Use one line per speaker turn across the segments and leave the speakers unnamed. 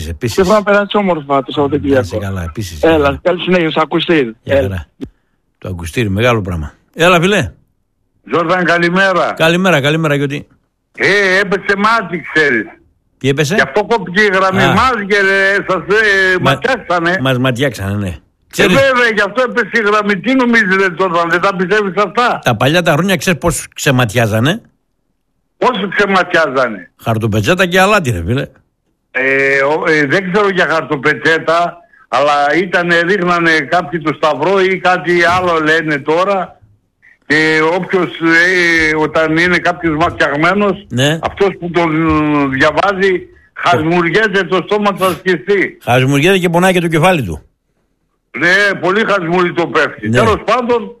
Επίσης.
Και να περάσει όμορφα το Σαββατοκύριακο.
Καλά, επίσης.
Έλα, καλή συνέχεια, στο Ακουστήρι.
Το Ακουστήρι, μεγάλο πράγμα. Έλα, φιλέ.
Ζόρταν, καλημέρα.
Καλημέρα, γιατί.
Έπεσε μάτι, ξέρεις.
Τι έπεσε?
Γι' αυτό κόπηκε η γραμμή μας και σας ματιάξανε.
Μας ματιάξανε, ναι.
Βέβαια, γι' αυτό έπεσε η γραμμή. Τι νομίζετε, Ζόρταν, δεν τα πιστεύεις αυτά?
Τα παλιά τα χρόνια ξέρεις πώς ξεματιάζανε?
Πώς ξεματιάζανε?
Χαρτοπετσέτα και αλάτι, ρε φίλε.
Δεν ξέρω για χαρτοπετσέτα, αλλά ρίχνανε κάποιοι το σταυρό ή κάτι άλλο λένε τώρα. Και όποιος, όταν είναι κάποιος ματιαγμένος,
ναι,
αυτός που τον διαβάζει, χασμουριέται το στόμα του ασκηστή.
Χασμουριέται και πονάει και το κεφάλι του.
Ναι, πολύ χασμουρί το πέφτει. Ναι. Τέλος πάντων,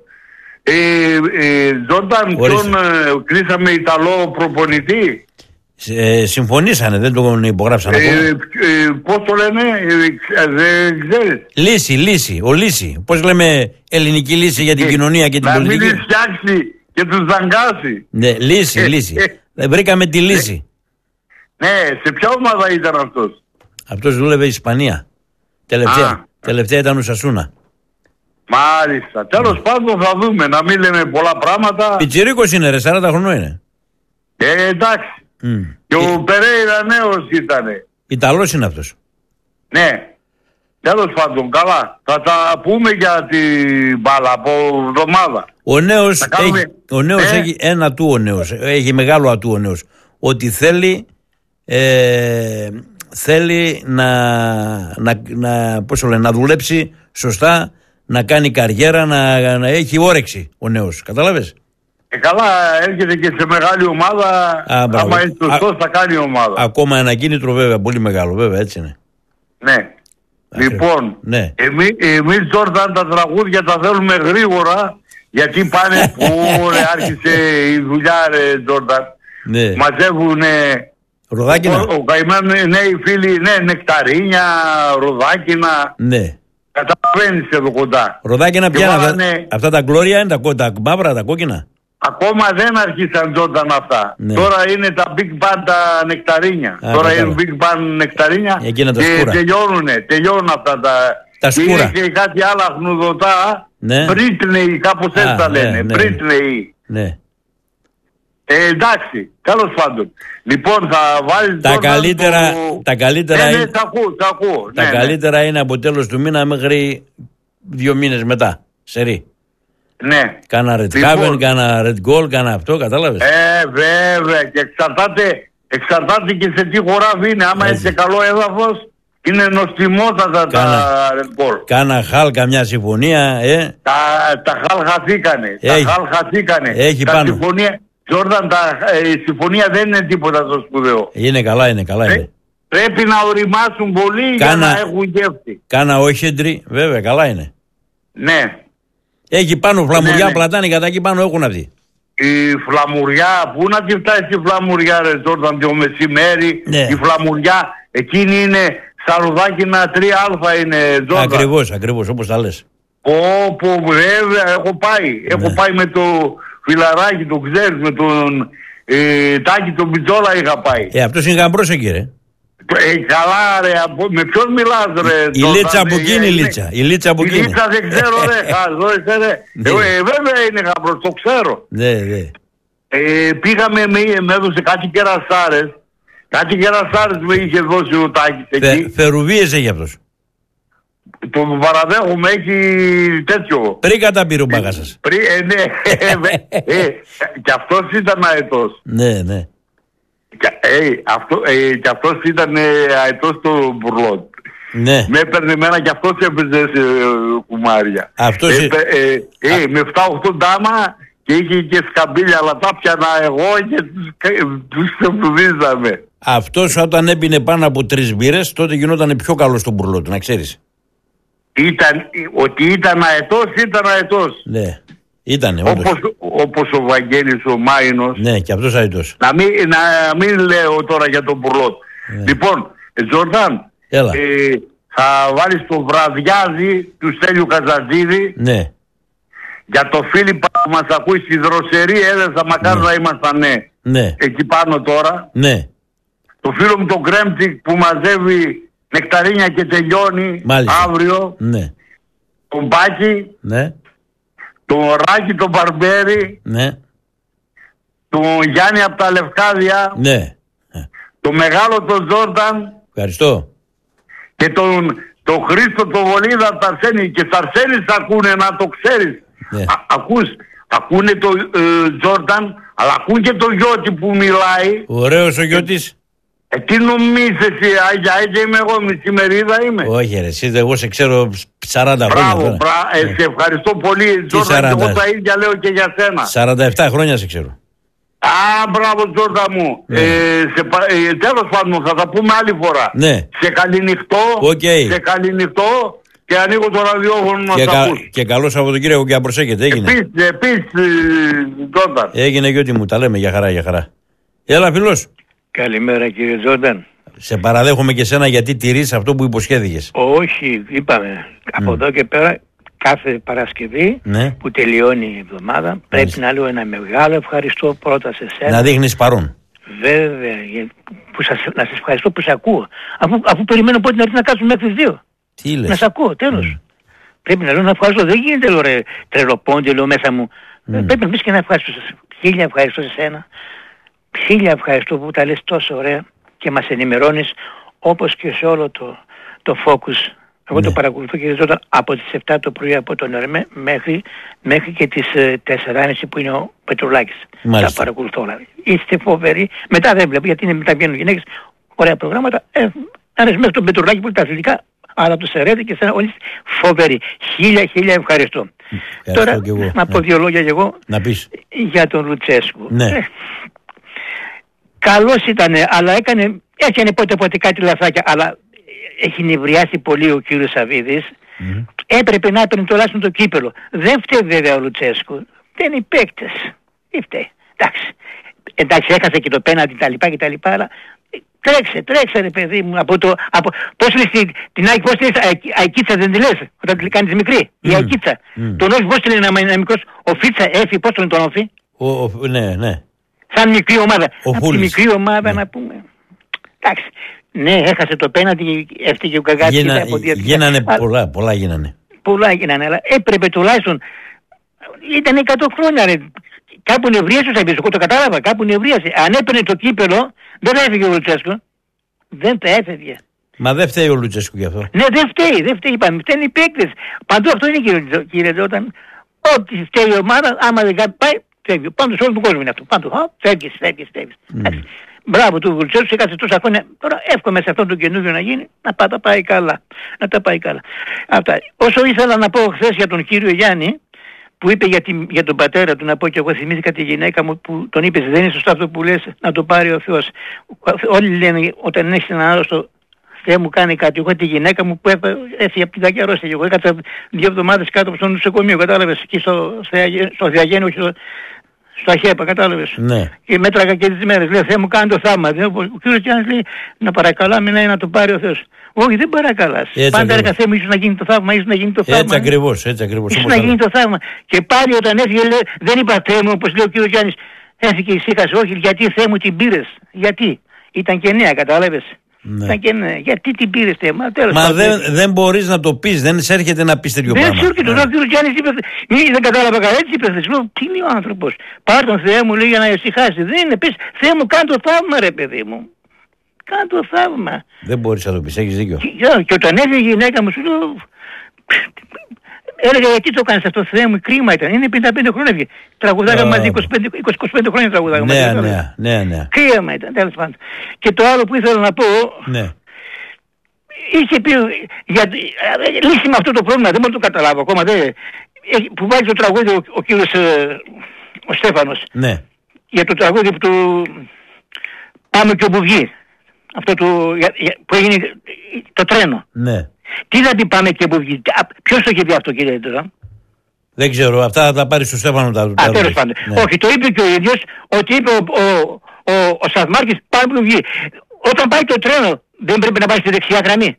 Ζόρταν, ποιον κλείσαμε Ιταλό προπονητή.
Συμφωνήσανε, δεν τον υπογράψανε ακόμα.
Πώς το λένε, δεν ξέρεις.
Λύση, ο Λύση. Πώς λέμε ελληνική λύση για την κοινωνία και την πολιτική.
Να μην φτιάξει και τους δαγκάσει.
Ναι, λύση. Βρήκαμε τη λύση.
Ναι, σε ποια ομάδα ήταν αυτός?
Αυτός δούλευε η Ισπανία. Τελευταία ήταν ο Σασούνα.
Μάλιστα. Τέλος πάντων θα δούμε, να μην λέμε πολλά πράγματα.
Πιτσιρίκος είναι ρε, 40 χρονών είναι.
Εντάξει. Και ο Περέιρα νέος ήτανε.
Ιταλός είναι αυτός.
Ναι. Τέλος πάντων, καλά. Θα τα πούμε για την μπάλα από εβδομάδα.
Ο νέος έχει ένα ατού ο νέος. Έχει μεγάλο ατού ο νέος. Ότι θέλει να δουλέψει σωστά, να κάνει καριέρα, να έχει όρεξη ο νέος. Κατάλαβες?
Καλά, έρχεται και σε μεγάλη ομάδα. Άμα είναι σωστός θα κάνει ομάδα.
Ακόμα ένα κίνητρο βέβαια, πολύ μεγάλο βέβαια, έτσι είναι.
Ναι. Λοιπόν,
ναι.
Εμείς Ζόρταν τα τραγούδια τα θέλουμε γρήγορα, γιατί πάνε που άρχισε η δουλειά ρε Ζόρταν.
Ναι.
Μαζεύουνε
ροδάκινα.
Ο καημένος, ναι, οι φίλοι, ναι, νεκταρίνια, ροδάκινα.
Ναι.
Καταλαβαίνεις εδώ κοντά.
Ροδάκινα πια, αυτά τα γκλώρια είναι τα μαύρα, τα κόκκινα.
Ακόμα δεν αρχίσαν Ζόρταν αυτά.
Ναι.
Τώρα είναι τα Big Band τα νεκταρίνια. Τώρα είναι Big Band νεκταρίνια και τελειώνουν αυτά
τα σκούρα.
Είναι και κάτι άλλα χνουδωτά.
Ναι.
Britney, κάπως έτσι τα λένε.
Ναι.
Britney.
Ναι.
Εντάξει, τέλος πάντων. Λοιπόν, θα βάλεις
τα καλύτερα
ναι, ακούω.
Τα καλύτερα είναι από τέλος του μήνα μέχρι 2 μήνες μετά. Σερί.
Ναι.
Κάνα Red Haven, κάνα Red Gold, κάνα αυτό, κατάλαβες.
Βέβαια. Και εξαρτάται και σε τι χωράφι είναι. Άμα είναι σε καλό έδαφος, είναι νοστιμότατα τα Red Gold.
Κάνα χάλ, καμιά συμφωνία,
Τα χάλ χαθήκανε.
Έχει πάνω.
Ζόρταν, η συμφωνία δεν είναι τίποτα το σπουδαίο.
Είναι καλά.
Πρέπει να οριμάσουν πολύ για να έχουν γεύση.
Κάνα όχεντρι, βέβαια, καλά είναι.
Ναι.
Έχει πάνω φλαμουριά, πλατάνη, κατά εκεί πάνω έχουν αυτοί.
Η φλαμουριά, πού να τη φτάσει η φλαμουριά ρε Ζόρταν, το μεσημέρι,
ναι.
Η φλαμουριά, εκείνη είναι σαρουδάκινα 3α είναι Ζόρταν.
Ακριβώς, όπως τα λες.
Όπου βέβαια έχω πάει. Έχω πάει με το φιλαράκι, το ξέρεις, με τον Τάκη τον Πιτζόλα είχα πάει.
Αυτός είναι γαμπρός εκεί ρε.
Καλά ρε, με ποιον μιλάς ρε.
Η Λίτσα από εκείνη, η Λίτσα από εκείνη.
Η Λίτσα δεν ξέρω ρε, χαζό είσαι ρε. Βέβαια είναι γαμπρός, το ξέρω.
Ναι.
Πήγαμε, με έδωσε κάτι κερασάρες. Κάτι κερασάρες με είχε δώσει ο Τάκης εκεί.
Φερουβίες έχει αυτός.
Το παραδέχομαι, έχει τέτοιο.
Πριν καταπήρω μπάγα σας.
Ναι. Και αυτός ήταν αετός.
Ναι.
Και αυτός ήταν αετός στο Μπουρλότ.
Ναι.
Με έπαιρνε εμένα και αυτός έπαιζε σε κουμάρια. Με 7-8 ντάμα και είχε και σκαμπίλια, αλλά τα πιανα εγώ και τους ξεφουδίζαμε.
Αυτός όταν έπινε πάνω από 3 μπύρες, τότε γινόταν πιο καλό στο Μπουρλότ, να ξέρεις.
Ότι ήταν αετός.
Ναι. Ήτανε,
όπως ο Βαγγέλης ο Μάινος.
Ναι, και αυτός αετός.
Να μην λέω τώρα για τον Μπουρλότ. Ναι. Λοιπόν, Ζορδάν, θα βάλεις το βραδιάζι του Στέλιου Καζαντζίδη.
Ναι.
Για το Φίλιππα που μας ακούει στη δροσερή έδεσα, μακάρι να ήμασταν εκεί πάνω τώρα.
Ναι.
Το φίλο μου τον Κρέμτσικ που μαζεύει Νεκταρίνια και τελειώνει.
Μάλιστα.
Αύριο.
Ναι.
Τον Μπάκη.
Ναι.
Τον Ράκη τον Μπαρμπέρι.
Ναι.
Τον Γιάννη από τα Λευκάδια.
Ναι.
Τον μεγάλο τον Τζόρνταν.
Ευχαριστώ.
Και τον Χρήστο τον Βολίδα από τα Αρσένη. Και στα Αρσένη ακούνε, να το ξέρεις.
Ναι.
Ακούνε τον Τζόρνταν, αλλά ακούν και τον Γιώτη που μιλάει.
Ωραίος ο Γιώτης.
Τι νομίζεις εσύ, Άγια είμαι εγώ, μισημερίδα είμαι.
Όχι ρε, εσύ εγώ σε ξέρω 40 χρόνια.
Μπράβο, σε ευχαριστώ πολύ Τζόρνταν, και εγώ τα ίδια λέω και για σένα.
47 χρόνια σε ξέρω.
Μπράβο Τζόρνταν μου. Τέλος πάντων θα τα πούμε άλλη φορά.
Ναι.
Σε καληνυχτό, σε καληνυχτό και ανοίγω το ραδιόφωνο να τα ακούς.
Και καλό Σαββατοκύριακο και να προσέχετε, έγινε.
Επίσης Τζόρνταν.
Έγινε Γιώτη μου, τα λέμε, για χαρά, για χαρά. Έλα φίλος.
Καλημέρα κύριε Τζόρνταν.
Σε παραδέχομαι και σένα γιατί τηρείς αυτό που υποσχέθηκες.
Όχι, είπαμε. Από εδώ και πέρα κάθε Παρασκευή που τελειώνει η εβδομάδα πρέπει να λέω ένα μεγάλο ευχαριστώ πρώτα σε σένα.
Να δείχνεις παρόν.
Βέβαια, να σας ευχαριστώ που σε ακούω. Αφού περιμένω πότε να έρθει να κάτσουμε μέχρι τις 2.
Τι λες.
Να σε ακούω, τέλος. Πρέπει να λέω να ευχαριστώ. Δεν γίνεται λέω ρε τρελοπόντι, λέω μέσα μου. Πρέπει να πεις και να ευχαριστώ. Χίλια ευχαριστώ σε σένα. Χίλια ευχαριστώ που τα λες τόσο ωραία και μας ενημερώνεις, όπως και σε όλο το focus. Εγώ το παρακολουθώ και ζω από τις 7 το πρωί από τον ΕΡΜΕ μέχρι και τις 4.30 που είναι ο Πετρουλάκης. Τα παρακολουθώ όλα. Είστε φοβεροί. Μετά δεν βλέπω γιατί μετά βγαίνουν γυναίκες. Ωραία προγράμματα. Άρεσε μέχρι τον Πετρουλάκη που είναι τα αθλητικά. Αλλά το Σερέδη και εσένα όλοι φοβεροί. Χίλια ευχαριστώ. Τώρα να πω δύο λόγια και εγώ για τον Λουτσέσκου.
Ναι.
Καλός ήτανε, αλλά έκανε πότε κάτι λαθάκια, αλλά έχει νευριάσει πολύ ο κύριος Σαββίδης. Έπρεπε να έπαιρνε τουλάχιστον το κύπελο. Δεν φταίει βέβαια ο Λουτσέσκου. Δεν είναι οι παίκτες. Δεν φταίει. Εντάξει, έχασε και το πέναντι τα λοιπά, αλλά τρέξε ρε παιδί μου πώς λες την Άκη, πώς λες Αϊκίτσα δεν τη λες όταν τη κάνεις μικρή, η Αϊκίτσα. Τον Όφη πώς τη λένε να είναι μικρός, ο Φίτσα Έφη, πώς τον Όφη.
Ναι.
Σαν μικρή ομάδα. Από τη μικρή ομάδα να πούμε. Εντάξει. Ναι, έχασε το πέναντι, έφτυγε ο Καγάτης.
Γίνανε πολλά γίνανε.
Πολλά γίνανε, αλλά έπρεπε τουλάχιστον. Ήταν 100 χρόνια ρε. Κάπου νευρίασε ο Σαββίδης, εγώ το κατάλαβα, κάπου νευρίασε. Αν έπαιρνε το κύπελο, δεν θα έφυγε ο Λουτσέσκου. Δεν θα έφυγε.
Μα δεν φταίει ο Λουτσέσκου γι' αυτό.
Ναι, δεν φταίει, είπαμε. Φταίνουν οι παίκτες. Παντού αυτό είναι κύριε Τζόρνταν. Ό,τι φταίει η ομάδα, άμα δεν πάει, φεύγει. Πάντως όλο τον κόσμο είναι αυτό. Πάντως, φεύγεις. Μπράβο του Λουτσέσκου, έκατσε τόσα χρόνια. Τώρα εύχομαι σε αυτόν τον καινούριο να γίνει, να τα πάει καλά. Αυτά. Όσο ήθελα να πω χθες για τον κύριο Γιάννη, που είπε για τον πατέρα του, να πω και εγώ θυμήθηκα τη γυναίκα μου που τον είπε δεν είναι σωστό αυτό που λες, να το πάρει ο Θεός. Όλοι λένε όταν έχεις έναν άρρωστο, Θεέ μου κάνει κάτι. Εγώ τη γυναίκα μου που έφυγε από την κακή αρρώστια. Εγώ έκατσα 2 εβδομάδες κάτω από στο νοσοκομείο, κατάλαβες, εκεί στο Διαγέννη, όχι στο Αχέπα, κατάλαβες.
Ναι.
Και μέτραγα και τις μέρες. Λέω Θεέ μου κάνει το θαύμα. Ο κύριος Γιάννης λέει να παρακαλάμε να το πάρει ο Θεός. Όχι, δεν παρακαλάς. Πάντα έλεγα Θεέ μου, ίσως να γίνει το θαύμα,
Έτσι ακριβώς.
Ίσως να γίνει το θαύμα. Και πάλι όταν έφυγε λέει, δεν είπα Θεέ μου, όπως λέει ο κύριος Γιάννης, έφυγε ησύχασε. Όχι, γιατί Θεέ μου την πήρες. Γιατί. Ήταν και νέα, κατάλαβες.
Ναι.
Ήταν και νέα. Γιατί την πήρες Θεέ μου.
Μα δεν μπορείς να το πεις, δεν σε έρχεται να πεις τέτοιο πράγμα.
Δεν σε έρχεται. Ο κύριος Γιάννης είπε, δεν κατάλαβα καλά, έτσι είπε. Λέω, τι λέει ο άνθρωπος. Πάρ' τον Θεέ μου λέει για να ησυχάσει. Δεν είναι, πες Θεέ μου κάνε το θαύμα ρε παιδί μου. Κάνε το θαύμα.
Δεν μπορείς να το πεις, έχεις δίκιο.
Και όταν έφυγε η γυναίκα μου σου λέω, έλεγα γιατί το κάνεις αυτό Θεέ μου, κρίμα ήταν. Είναι 55 χρόνια έφυγε. Τραγουδάγαμε μαζί 25 χρόνια τραγουδάγαμε μαζί.
Ναι.
Κρίμα ήταν, τέλος πάντων. Και το άλλο που ήθελα να πω, είχε πει, λύση με αυτό το πρόβλημα, δεν μπορώ να το καταλάβω ακόμα, που βάζει το τραγούδι ο κύριος ο Στέφανος.
Ναι.
Για το τραγούδι που του Πάμε και όπου βγει. Αυτό που έγινε το τρένο.
Ναι.
Τι θα πει Πάμε και όπου βγει. Ποιος το είχε πει αυτό κύριε τώρα.
Δεν ξέρω. Αυτά θα τα πάρει στο Στέφανο τα
τέλος πάντων. Ναι. Όχι, το είπε και ο ίδιος ότι είπε ο Σαθμάρχης Πάμε που βγει. Όταν πάει το τρένο δεν πρέπει να πάει στη δεξιά γραμμή.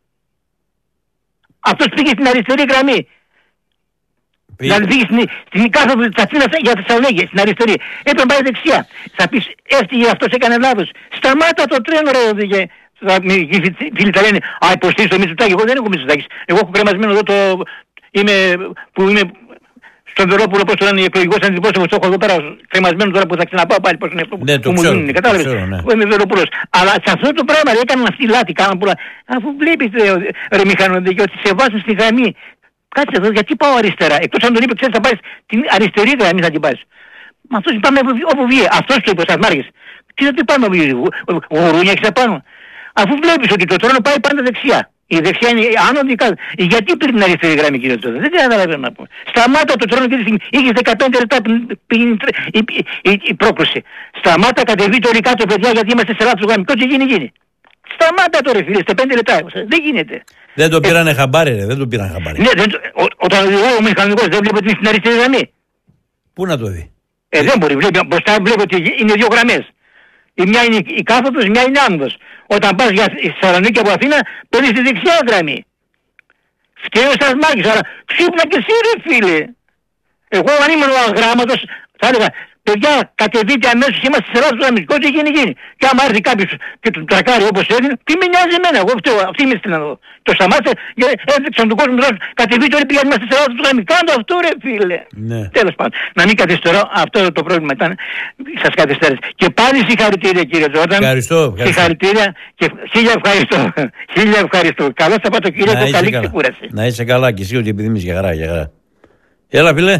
Αυτός πήγε στην αριστερή γραμμή. Δηλαδή πήγε στην κάθοδο της Αθήνας για Θεσσαλονίκη, στην αριστερή. Έπρεπε να πάει δεξιά. Θα πεις έφυγε αυτός, έκανε λάθος. Σταμάτα το τρένο ρε οδηγέ. Οι φίλοι θα λένε «Α, υποστήριξε το Μητσοτάκη». Εγώ δεν έχω Μητσοτάκης. Εγώ έχω κρεμασμένο εδώ που είμαι στον Βερόπουλο, πώς το λένε, εκλογικός αντιπρόσωπος. Το έχω εδώ πέρα κρεμασμένο τώρα που θα ξαναπάω πάλι πώς είναι που μου δίνουν. Κατάλαβες. Είμαι Βεροπούλος. Αλλά σε αυτό το πράγμα έκαναν αυτοί λάθη. Αφού βλέπεις ρε μηχανοδίκη ότι σε βάζουν στη γραμμή. Κάτσε εδώ, γιατί πάω αριστερά. Εκτός αν τον είπε, ξέρεις, θα πάει την αριστερή γραμμή, θα την πάει. Μα αυτός πάμε όπου βγει. Αυτός το είπε ο Σταθμάρχης. Τι θα την πάμε όπου βγει. Γουρούνια έχεις απάνω. Αφού βλέπεις ότι το τρένο πάει πάντα δεξιά. Η δεξιά είναι άνοδη κάτω. Γιατί πήρε την αριστερή γραμμή, κύριε Τσόδα. Δεν καταλαβαίνω να πω. Σταμάτα το τρένο και τη στιγμή. Είχες 15 λεπτά πριν η πρόκληση. Σταμάτα, κατεβεί το κάτω, παιδιά, γιατί είμαστε σε λάθος γραμμή. Κότσε γίνει. Σταμάτα τώρα, φίλε, στα 5 λεπτά. Δεν γίνεται.
Δεν το πήρανε χαμπάρι, ρε. Δεν το πήραν χαμπάρι.
Ναι, όταν ο μηχανικός δεν βλέπει ότι είναι στην αριστερή γραμμή.
Πού να το δει.
Δεν μπορεί. Μπροστά βλέπω ότι είναι δύο γραμμές. Η μια είναι η κάθοδος, η μια είναι άνοδος. Όταν πας για Θεσσαλονίκη από Αθήνα, παίρνεις τη δεξιά γραμμή. Φταίει ο Σταθμάρχης, αλλά ξύπνα και εσύ ρε φίλε. Εγώ αν ήμουν ο αγράμματος, θα έλεγα, παιδιά, κατεβείτε αμέσως, είμαστε σε λάθος γραμμικό, τι γίνει. Και άμα έρθει κάποιος και του τρακάρει όπως έδινε, τι με νοιάζει εμένα, εγώ φταίω, αυτή με στείλαν εδώ. Το σταμάτησε, έδειξαν τον κόσμο, κατεβείτε όλοι πήγαν, είμαστε σε λάθος γραμμή. Κάντο αυτό ρε φίλε.
Ναι.
Τέλος πάντων, να μην καθυστερώ, αυτό το πρόβλημα ήταν, σας καθυστέρησε. Και πάλι συγχαρητήρια κύριε Τζόρνταν.
Ευχαριστώ.
Συγχαρητήρια και χίλια ευχαριστώ. Καλό Σαββατοκύριακο, καλή ξεκούραση.
Να είσαι καλά και εσύ ότι επιθυμείς, για χαρά. Έλα φίλε.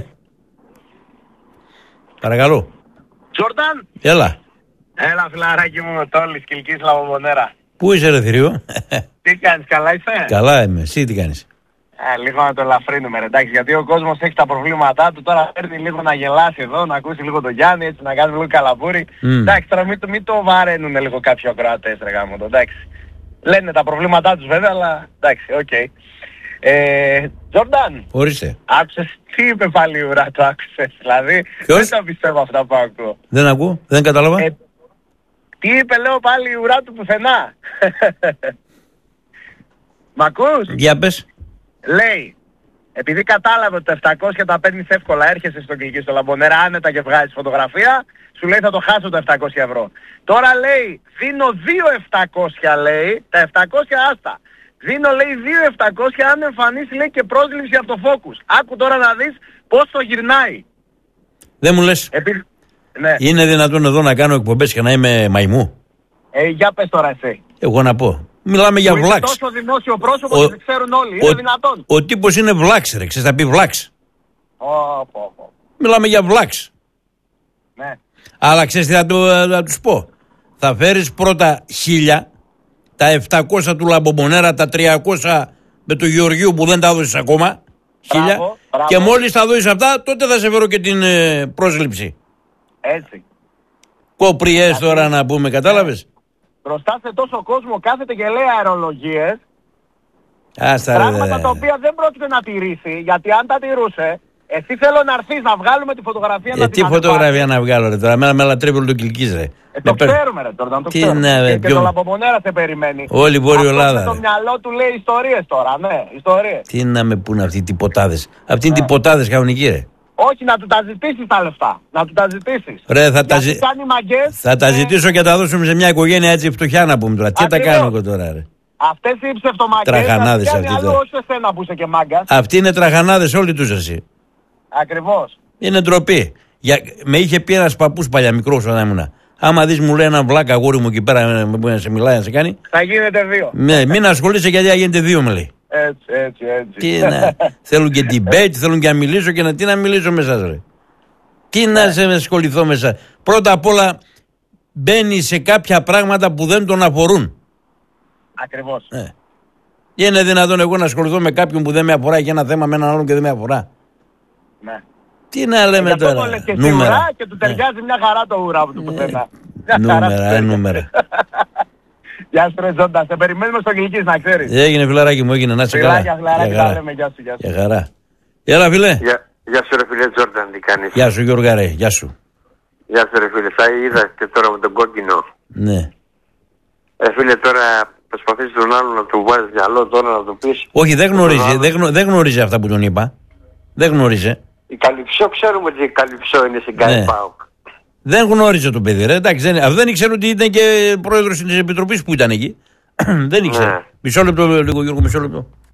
Παρακαλώ.
Τζόρνταν.
Έλα.
Έλα φιλαράκι μου, Τόλης Κιλκής Λαβομονέρα.
Πού είσαι ρε θηρίο.
Τι κάνεις, καλά είσαι.
Καλά είμαι, εσύ τι κάνεις.
Λίγο να το ελαφρύνουμε, εντάξει, γιατί ο κόσμος έχει τα προβλήματά του, τώρα παίρνει λίγο να γελάσει εδώ, να ακούσει λίγο τον Γιάννη, έτσι να κάνει λίγο καλαμπούρι. Εντάξει, τώρα μην το βαραίνουν λίγο κάποιοι ακροατές, ρε γάμο το, εντάξει. Λένε τα προβλήματά τους βέβαια, αλλά εντάξει, οκ. Τζόρνταν.
Ορίστε.
Άκουσες τι είπε πάλι η ουρά, το άκουσες, δηλαδή.
Ποιος?
Δεν τα πιστεύω αυτά που ακούω.
Δεν ακούω, δεν κατάλαβα.
Τι είπε, λέω, πάλι η ουρά του πουθενά. Μ' ακούς?
Για πες.
Λέει, επειδή κατάλαβε ότι τα 700 τα παίρνεις εύκολα, έρχεσαι στον Κιλκή στο Λαμπονέρα άνετα και βγάζεις φωτογραφία, σου λέει θα το χάσω τα 700 ευρώ. Τώρα λέει, δίνω 2.700 λέει, τα 700 άστα. Δίνω λέει 2.700 αν εμφανίσει λέει και πρόσληψη από το Focus. Άκου τώρα να δεις πώς το γυρνάει.
Δεν μου λες.
Ναι.
Είναι δυνατόν εδώ να κάνω εκπομπές και να είμαι μαϊμού.
Για πες τώρα εσύ.
Εγώ να πω. Μιλάμε για βλάξ.
Είναι τόσο δημόσιο πρόσωπο και δεν ξέρουν όλοι. Είναι δυνατόν.
Ο τύπος είναι βλάξ ρε. Ξέρεις θα πει βλάξ. Μιλάμε για βλάξ.
Ναι.
Αλλά ξέρεις τι θα τους πω. Θα φέρεις πρώτα 1.000, τα 700 του Λαμπομονέρα, τα 300 με του Γεωργίου που δεν τα έδωσες ακόμα. 1.000. Και μόλις τα δώσεις αυτά, τότε θα σε φέρω και την πρόσληψη.
Έτσι.
Κοπριές τώρα να πούμε, κατάλαβες.
Μπροστά σε τόσο κόσμο κάθεται και λέει αερολογίες.
Άστα,
πράγματα τα οποία δεν πρόκειται να τηρήσει, γιατί αν τα τηρούσε, εσύ θέλω να έρθεις να βγάλουμε τη φωτογραφία να την
τι φωτογραφία να βγάλω ρε τώρα, με λατρεύει όλο το Κιλκής ρε.
Το ξέρουμε ρε τώρα, το ξέρουμε. Και το Λαμπομονέρα σε περιμένει.
Όλη η Βόρεια Ελλάδα.
Αυτό το μυαλό του λέει ιστορίες τώρα, ναι, ιστορίες.
Τι να με πούνε αυτοί οι τυποτάδες. Αυτοί είναι τυποτάδες κανονικοί ρε.
Όχι, να του τα ζητήσεις τα λεφτά. Να του τα ζητήσεις.
Ρε,
θα
τα ζητήσω και τα δώσουμε σε μια οικογένεια έτσι φτωχιά να πούμε τώρα. Τι τα κάνω εγώ τώρα ρε.
Αυτές οι ψευτομαγκές
τραχανάδες αυτοί τώρα.
Όχι εσένα που είσαι και μάγκας.
Αυτοί είναι τραχανάδες όλοι τους εσύ.
Ακριβώς.
Είναι ντροπή. Με είχε πει ένας παππούς παλιά μικρός όταν ήμουνα. Άμα δεις μου λέει ένα βλάκα αγόρι μου εκεί πέρα που να σε μιλάει να σε κάνει.
Θα γίνετε δύο.
Ναι, μην ασχολείσαι γιατί θα γίνετε δύο με λέει.
Έτσι.
Τι να, θέλουν και debate, θέλουν και να μιλήσω και τι να μιλήσω με εσάς ρε. Τι να σε ασχοληθώ με εσάς. Πρώτα απ' όλα μπαίνει σε κάποια πράγματα που δεν τον αφορούν.
Ακριβώς.
Είναι δυνατόν εγώ να ασχοληθώ με κάποιον που δεν με αφορά και ένα θέμα με έναν άλλον και δεν με αφορά.
Ναι.
Τι να λέμε τώρα.
Αυτό το λες και στη ουρά και του ταιριάζει μια χαρά το ουρά του πουθενά.
Νούμερα.
Γεια σου ρε Τζόντα, σε περιμένουμε στο Κιλκής να ξέρεις.
Έγινε φιλαράκι μου, έγινε, να είσαι καλά.
Φιλαράκι, τα λέμε, γεια σου.
Για χαρά. Έλα φίλε.
Γεια σου ρε φίλε Τζόρνταν, τι κάνεις.
Γεια σου Γιώργα ρε, γεια σου.
Γεια σου ρε φίλε, θα είδα και τώρα με τον κόκκινο.
Ναι.
Φίλε τώρα προσπαθείς τον άλλον να του βάζεις μυαλό τώρα να του πεις.
Όχι δεν γνωρίζει αυτά που τον είπα. Δεν γνώριζε.
Η Καλυψό ξέρουμε ότι η Καλυψό είναι στην ΚΑΕ ΠΑΟΚ.
Δεν γνώριζε το παιδί ρε, εντάξει δεν ήξερε ότι ήταν και πρόεδρος της Επιτροπής που ήταν εκεί. Δεν ήξερα.
Ναι.
Μισό λεπτό λίγο, Γιώργο, μισό λεπτό.